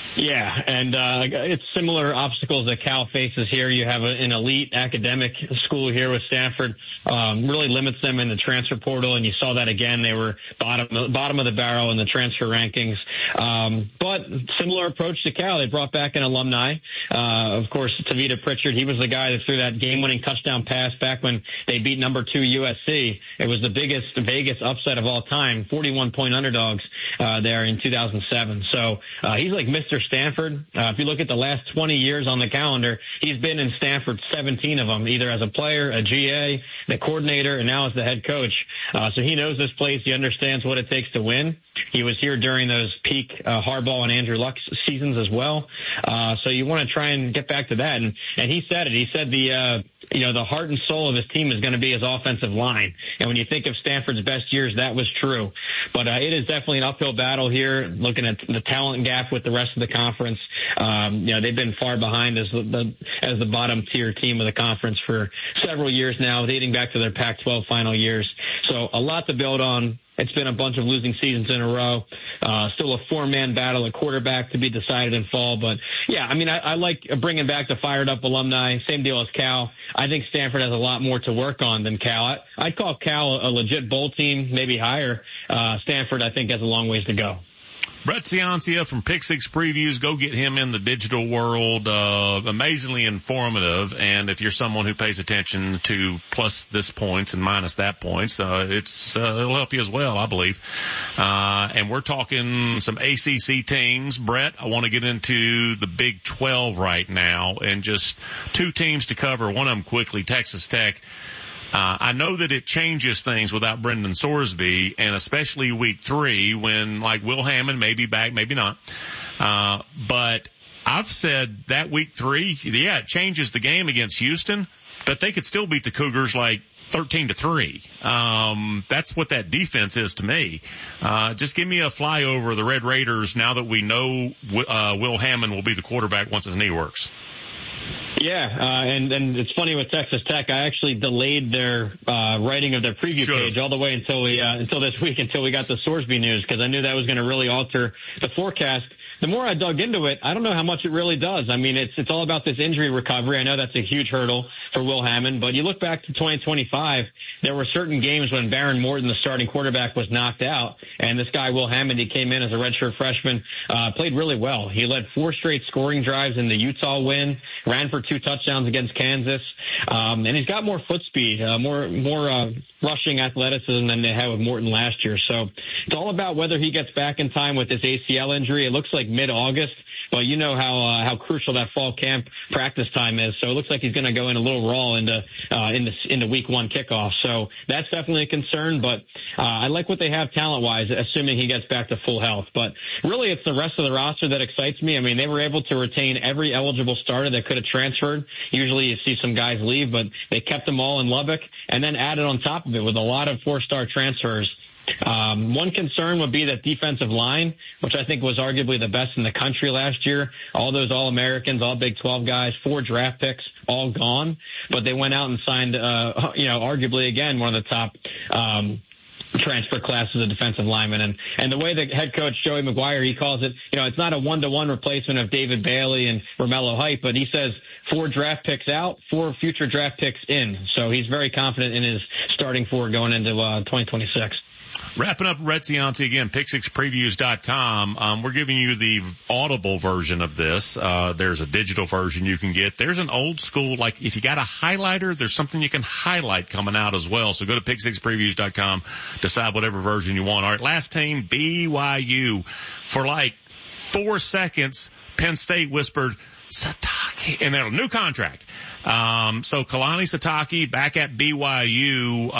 Yeah, and it's similar obstacles that Cal faces here. You have an elite academic school here with Stanford, really limits them in the transfer portal, and you saw that again. They were bottom of the barrel in the transfer rankings. But similar approach to Cal. They brought back an alumni. Of course, Tavita Pritchard, he was the guy that threw that game-winning touchdown pass back when they beat number 2 USC. It was the biggest Vegas upset of all time, 41-point underdogs there in 2007. So he's like Mr. Stanford. If you look at the last 20 years on the calendar, he's been in Stanford 17 of them, either as a player, a GA, the coordinator, and now as the head coach. So he knows this place. He understands what it takes to win. He was here during those peak Harbaugh and Andrew Luck seasons as well. So you want to try and get back to that. And he said it. He said the heart and soul of his team is going to be his offensive line. And when you think of Stanford's best years, that was true. But it is definitely an uphill battle here, looking at the talent gap with the rest of the conference. They've been far behind as the bottom tier team of the conference for several years now, dating back to their Pac-12 final years. So a lot to build on. It's been a bunch of losing seasons in a row. Still a 4-man battle at quarterback to be decided in fall. But, yeah, I mean, I like bringing back the fired-up alumni. Same deal as Cal. I think Stanford has a lot more to work on than Cal. I'd call Cal a legit bowl team, maybe higher. Stanford, I think, has a long ways to go. Brett Ciancia from Pick Six Previews. Go get him in the digital world. Amazingly informative. And if you're someone who pays attention to plus this points and minus that points, it'll help you as well, I believe. And we're talking some ACC teams. Brett, I want to get into the Big 12 right now and just 2 teams to cover. One of them quickly, Texas Tech. I know that it changes things without Brendan Sorsby, and especially week 3 when, like, Will Hammond may be back, maybe not. But I've said that week 3, yeah, it changes the game against Houston, but they could still beat the Cougars like 13-3. That's what that defense is to me. Just give me a flyover of the Red Raiders now that we know Will Hammond will be the quarterback once his knee works. Yeah, and it's funny with Texas Tech. I actually delayed their writing of their preview page all the way until this week, until we got the Sorsby news, because I knew that was going to really alter the forecast. The more I dug into it, I don't know how much it really does. I mean, it's all about this injury recovery. I know that's a huge hurdle for Will Hammond, but you look back to 2025, there were certain games when Baron Morton, the starting quarterback, was knocked out, and this guy, Will Hammond, he came in as a redshirt freshman, played really well. He led 4 straight scoring drives in the Utah win, ran for 2 touchdowns against Kansas, and he's got more foot speed, more rushing athleticism than they had with Morton last year. So it's all about whether he gets back in time with this ACL injury. It looks like mid-August, but you know how crucial that fall camp practice time is. So it looks like he's going to go in a little raw in the week 1 kickoff. So that's definitely a concern, but I like what they have talent-wise, assuming he gets back to full health. But really, it's the rest of the roster that excites me. I mean, they were able to retain every eligible starter that could have transferred. Usually you see some guys leave, but they kept them all in Lubbock and then added on top of it with a lot of 4-star transfers. One concern would be that defensive line, which I think was arguably the best in the country last year. All those All-Americans, all Big 12 guys, 4 draft picks, all gone. But they went out and signed, arguably, again, one of the top transfer classes of defensive linemen. And the way the head coach, Joey McGuire, he calls it, it's not a 1-to-1 replacement of David Bailey and Romello Height, but he says 4 draft picks out, 4 future draft picks in. So he's very confident in his starting 4 going into 2026. Wrapping up Brett Ciancia again, pick6previews.com. We're giving you the audible version of this. There's a digital version you can get. There's an old school, like if you got a highlighter, there's something you can highlight coming out as well. So go to pick6previews.com, decide whatever version you want. All right, last team, BYU. For like 4 seconds, Penn State whispered, Sataki, and then a new contract. So Kalani Sataki back at BYU,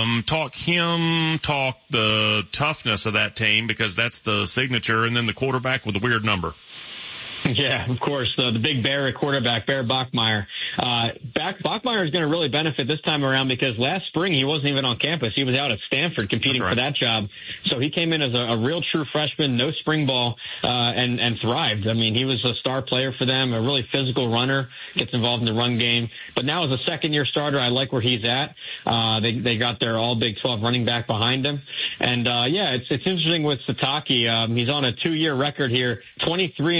talk the toughness of that team, because that's the signature, and then the quarterback with a weird number. Yeah, of course. The big bear at quarterback, Bear Bachmeier. Bachmeier is going to really benefit this time around, because last spring he wasn't even on campus. He was out at Stanford competing for that job. So he came in as a real true freshman, no spring ball, and thrived. I mean, he was a star player for them, a really physical runner, gets involved in the run game. But now as a second-year starter, I like where he's at. They got their all Big 12 running back behind him. And, it's interesting with Sataki. He's on a 2-year record here, 23